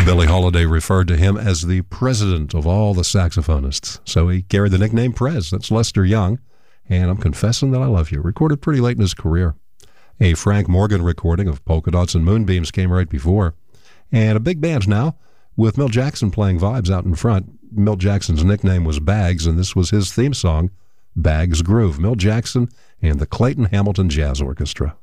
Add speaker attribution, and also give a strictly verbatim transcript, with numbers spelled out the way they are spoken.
Speaker 1: Billie Holiday referred to him as the president of all the saxophonists. So he carried the nickname Prez. That's Lester Young. And I'm Confessing That I Love You, recorded pretty late in his career. A Frank Morgan recording of Polka Dots and Moonbeams came right before. And a big band now, with Milt Jackson playing vibes out in front. Milt Jackson's nickname was Bags, and this was his theme song, Bags Groove. Milt Jackson and the Clayton Hamilton Jazz Orchestra.